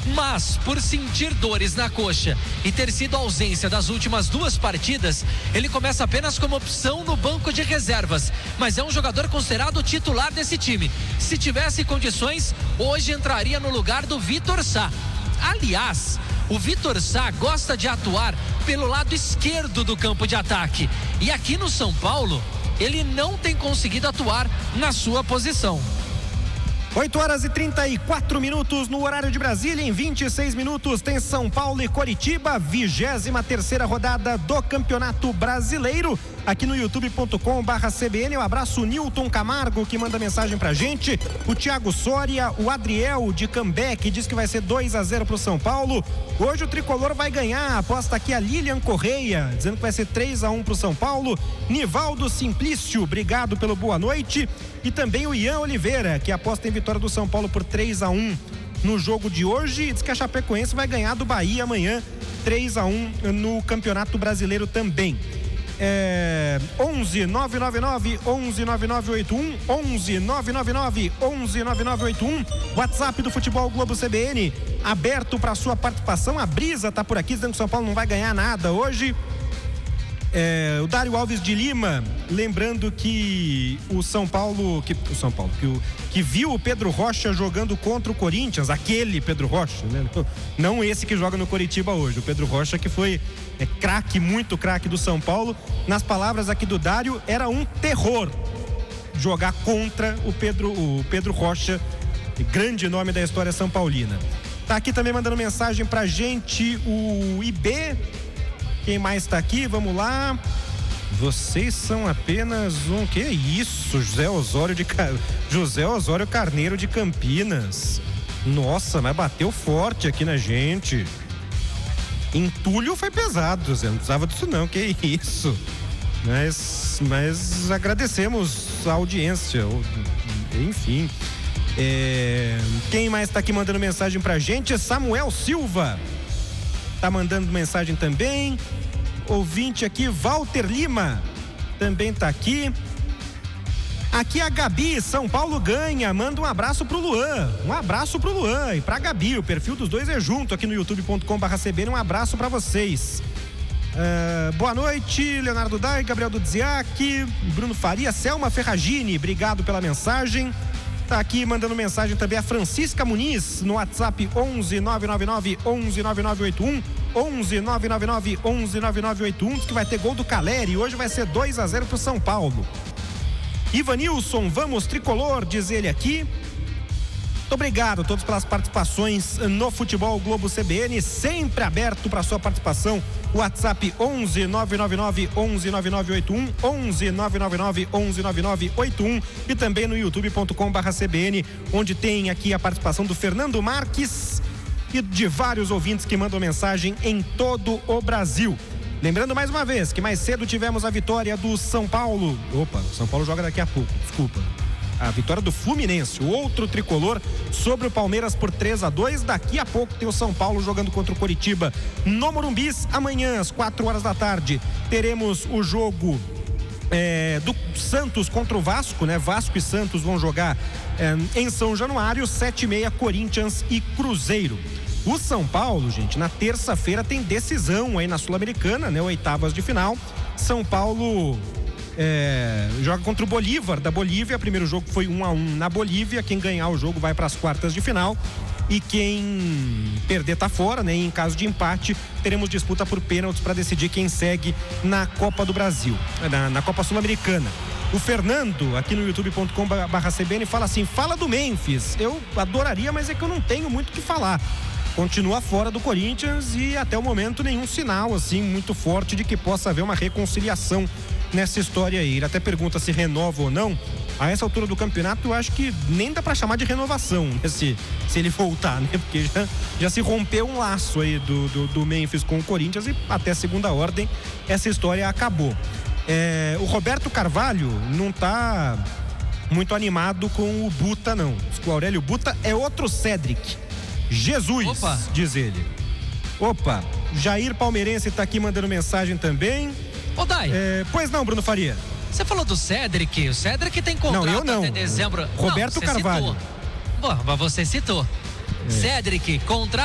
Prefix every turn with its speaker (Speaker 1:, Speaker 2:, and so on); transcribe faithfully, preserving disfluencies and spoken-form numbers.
Speaker 1: Mas, por sentir dores na coxa e ter sido ausência das últimas duas partidas, ele começa apenas como opção no banco de reservas. Mas é um jogador considerado titular desse time. Se tivesse condições, hoje entraria no lugar do Vitor Sá. Aliás, o Vitor Sá gosta de atuar pelo lado esquerdo do campo de ataque. E aqui no São Paulo, ele não tem conseguido atuar na sua posição.
Speaker 2: oito horas e trinta e quatro minutos no horário de Brasília. Em vinte e seis minutos tem São Paulo e Coritiba, vigésima terceira rodada do Campeonato Brasileiro. Aqui no youtube ponto com barra C B N. Um abraço, o Nilton Camargo, que manda mensagem pra gente. O Thiago Soria, o Adriel de Cambé, que diz que vai ser dois a zero pro São Paulo. Hoje o tricolor vai ganhar. Aposta aqui a Lilian Correia, dizendo que vai ser três a um pro São Paulo. Nivaldo Simplício, obrigado pelo boa noite. E também o Ian Oliveira, que aposta em vitória do São Paulo por três a um no jogo de hoje. Diz que a Chapecoense vai ganhar do Bahia amanhã, três a um no Campeonato Brasileiro também. É, onze nove nove nove onze nove nove oito um, onze nove nove nove onze nove nove oito um, WhatsApp do Futebol Globo C B N aberto para sua participação. A Brisa tá por aqui dizendo que o São Paulo não vai ganhar nada hoje. É, o Dário Alves de Lima lembrando que o São Paulo que o São Paulo que, o, que viu o Pedro Rocha jogando contra o Corinthians, aquele Pedro Rocha, né? Não esse que joga no Coritiba hoje, o Pedro Rocha que foi é, craque, muito craque do São Paulo. Nas palavras aqui do Dário, era um terror jogar contra o Pedro, o Pedro Rocha, grande nome da história são paulina. Tá aqui também mandando mensagem pra gente o I B. Quem mais tá aqui? Vamos lá. Vocês são apenas um... Que isso? José Osório de José Osório Carneiro de Campinas. Nossa, mas bateu forte aqui na gente. Entulho foi pesado, José. Não precisava disso não. Que isso? Mas, mas agradecemos a audiência. Enfim. É... Quem mais tá aqui mandando mensagem pra gente? Samuel Silva. Tá mandando mensagem também. Ouvinte aqui, Walter Lima, também tá aqui. Aqui a Gabi, São Paulo ganha, manda um abraço pro Luan. Um abraço pro Luan e pra Gabi, o perfil dos dois é junto aqui no youtube ponto com barra C B N. Um abraço pra vocês. Uh, boa noite, Leonardo Dai, Gabriel Dudziak, Bruno Faria, Selma Ferragini, obrigado pela mensagem. Tá aqui mandando mensagem também a Francisca Muniz no WhatsApp onze nove nove nove onze nove nove oito um, onze nove nove nove onze nove nove oito um, diz que vai ter gol do Caleri e hoje vai ser dois a zero pro São Paulo. Ivanilson, vamos tricolor, diz ele aqui. Muito obrigado a todos pelas participações no Futebol Globo C B N, sempre aberto para sua participação. WhatsApp onze nove nove nove onze nove nove oito um, onze nove nove nove onze nove nove oito um e também no youtube ponto com barra C B N, onde tem aqui a participação do Fernando Marques e de vários ouvintes que mandam mensagem em todo o Brasil. Lembrando mais uma vez que mais cedo tivemos a vitória do São Paulo. Opa, o São Paulo joga daqui a pouco, desculpa. A vitória do Fluminense, o outro tricolor, sobre o Palmeiras por três a dois. Daqui a pouco tem o São Paulo jogando contra o Coritiba no Morumbi. Amanhã, às quatro horas da tarde, teremos o jogo é, do Santos contra o Vasco, né? Vasco e Santos vão jogar é, em São Januário, sete e meia, Corinthians e Cruzeiro. O São Paulo, gente, na terça-feira tem decisão aí na Sul-Americana, né? Oitavas de final. São Paulo... É, joga contra o Bolívar da Bolívia. O primeiro jogo foi um a um na Bolívia. Quem ganhar o jogo vai para as quartas de final e quem perder tá fora, né? E em caso de empate teremos disputa por pênaltis para decidir quem segue na Copa do Brasil, na, na Copa Sul-Americana. O Fernando aqui no youtube ponto com barra C B N fala assim: fala do Memphis, eu adoraria, mas é que eu não tenho muito o que falar. Continua fora do Corinthians e até o momento nenhum sinal assim muito forte de que possa haver uma reconciliação nessa história aí. Ele até pergunta se renova ou não. A essa altura do campeonato eu acho que nem dá pra chamar de renovação, né? se, se ele voltar, né? Porque já, já se rompeu um laço aí do, do, do Memphis com o Corinthians e até segunda ordem essa história acabou. É, o Roberto Carvalho não tá muito animado com o Buta não. O Aurélio Buta é outro Cedric. Jesus, Opa. diz ele. Opa, Jair Palmeirense tá aqui mandando mensagem também.
Speaker 1: Ô Dai,
Speaker 2: é, pois não, Bruno Faria.
Speaker 1: Você falou do Cedric, o Cedric tem contrato
Speaker 2: não, eu não.
Speaker 1: até dezembro.
Speaker 2: Roberto
Speaker 1: não,
Speaker 2: Carvalho.
Speaker 1: Citou. Bom, mas você citou. É. Cedric, contrato